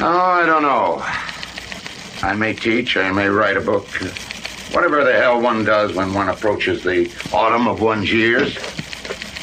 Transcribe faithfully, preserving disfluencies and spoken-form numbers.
Oh, I don't know. I may teach, I may write a book. Whatever the hell one does when one approaches the autumn of one's years.